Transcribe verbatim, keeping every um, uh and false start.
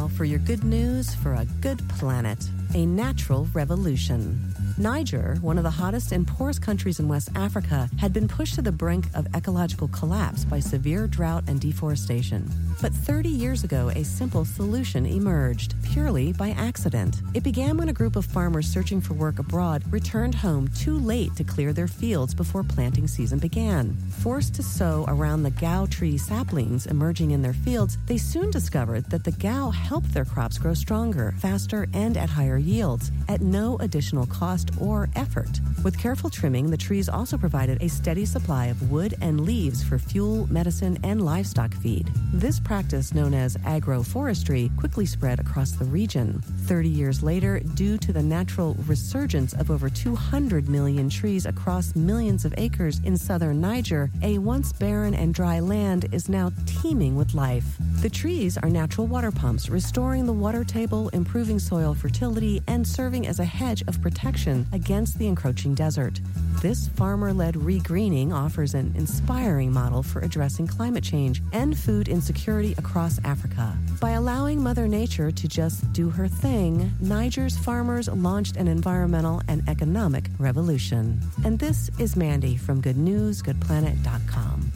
now for your good news for a good planet, a natural revolution. Niger, one of the hottest and poorest countries in West Africa, had been pushed to the brink of ecological collapse by severe drought and deforestation. But thirty years ago, a simple solution emerged, purely by accident. It began when a group of farmers searching for work abroad returned home too late to clear their fields before planting season began. Forced to sow around the gao tree saplings emerging in their fields, they soon discovered that the gao helped their crops grow stronger, faster, and at higher yields, at no additional cost or effort. With careful trimming, the trees also provided a steady supply of wood and leaves for fuel, medicine, and livestock feed. This practice, known as agroforestry, quickly spread across the region. Thirty years later, due to the natural resurgence of over two hundred million trees across millions of acres in southern Niger, a once barren and dry land is now teeming with life. The trees are natural water pumps, restoring the water table, improving soil fertility, and serving as a hedge of protection against the encroaching desert. This farmer-led regreening offers an inspiring model for addressing climate change and food insecurity across Africa. By allowing Mother Nature to just do her thing, Niger's farmers launched an environmental and economic revolution. And this is Mandy from good news good planet dot com.